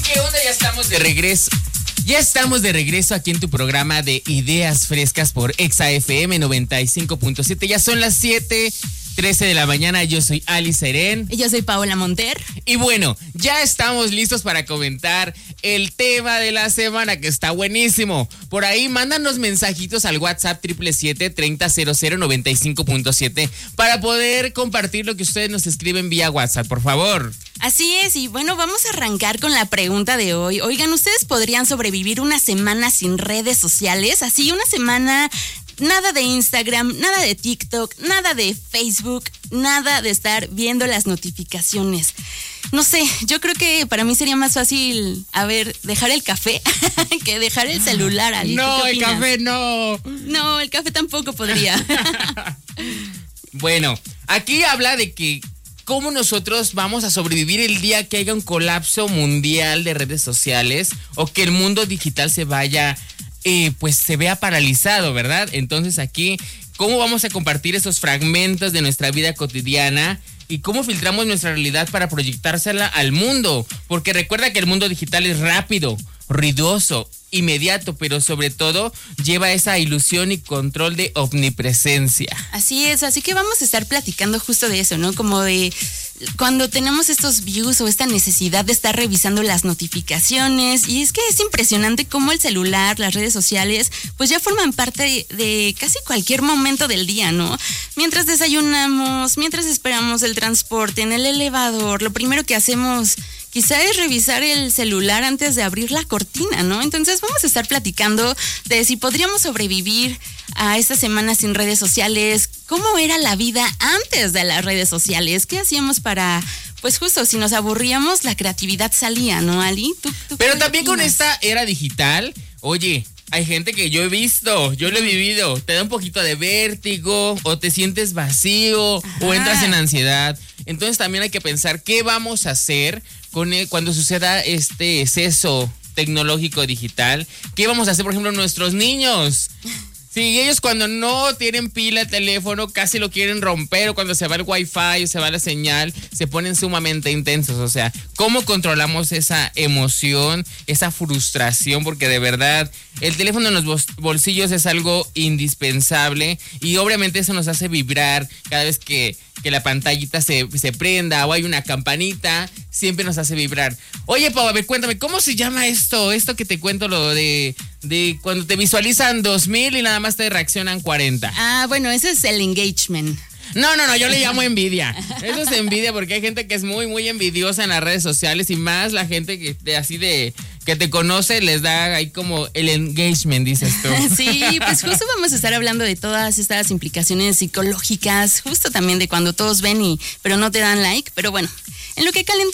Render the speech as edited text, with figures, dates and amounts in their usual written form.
¿Qué onda? Ya estamos de regreso. Ya estamos de regreso aquí en tu programa de Ideas Frescas por Exa FM 95.7. Ya son las 7:13 de la mañana. Yo soy Ali Serén. Y yo soy Paola Monter. Y bueno, ya estamos listos para comentar el tema de la semana, que está buenísimo. Por ahí, mándanos mensajitos al WhatsApp 777-3000-95.7 para poder compartir lo que ustedes nos escriben vía WhatsApp, por favor. Así es, y bueno, vamos a arrancar con la pregunta de hoy. Oigan, ¿ustedes podrían sobrevivir una semana sin redes sociales? Así, una semana, nada de Instagram, nada de TikTok, nada de Facebook, nada de estar viendo las notificaciones. No sé, yo creo que para mí sería más fácil, dejar el café que dejar el celular. Ali. No, el café no. No, el café tampoco podría. Bueno, aquí habla de que cómo nosotros vamos a sobrevivir el día que haya un colapso mundial de redes sociales o que el mundo digital se vaya, pues se vea paralizado, ¿verdad? Entonces aquí, ¿cómo vamos a compartir esos fragmentos de nuestra vida cotidiana? ¿Y cómo filtramos nuestra realidad para proyectársela al mundo? Porque recuerda que el mundo digital es rápido, ruidoso, inmediato, pero sobre todo lleva esa ilusión y control de omnipresencia. Así es, así que vamos a estar platicando justo de eso, ¿no? Como de cuando tenemos estos views o esta necesidad de estar revisando las notificaciones, y es que es impresionante cómo el celular, las redes sociales, pues ya forman parte de casi cualquier momento del día, ¿no? Mientras desayunamos, mientras esperamos el transporte, en el elevador, lo primero que hacemos quizá es revisar el celular antes de abrir la cortina, ¿no? Entonces vamos a estar platicando de si podríamos sobrevivir a esta semana sin redes sociales, cómo era la vida antes de las redes sociales, qué hacíamos para, pues justo, si nos aburríamos, la creatividad salía, ¿no, Ali? ¿Tú Pero también con esta era digital, oye, hay gente que yo he visto, yo lo he vivido, te da un poquito de vértigo o te sientes vacío. Ajá. O entras en ansiedad. Entonces también hay que pensar qué vamos a hacer cuando suceda este exceso tecnológico digital. ¿Qué vamos a hacer, por ejemplo, nuestros niños? Sí, ellos cuando no tienen pila de teléfono casi lo quieren romper, o cuando se va el wifi o se va la señal, se ponen sumamente intensos. O sea, ¿cómo controlamos esa emoción, esa frustración? Porque de verdad, el teléfono en los bolsillos es algo indispensable y obviamente eso nos hace vibrar cada vez que la pantallita se prenda o hay una campanita, siempre nos hace vibrar. Oye, Pau, a ver, cuéntame, ¿cómo se llama esto? Esto que te cuento, lo de cuando te visualizan 2000 y nada más te reaccionan 40. Ah, bueno, ese es el engagement. No, yo le llamo envidia. Eso es envidia porque hay gente que es muy, muy envidiosa en las redes sociales y más la gente que te conoce les da ahí como el engagement, dices tú. Sí, pues justo vamos a estar hablando de todas estas implicaciones psicológicas, justo también de cuando todos ven pero no te dan like, pero bueno, en lo que calentó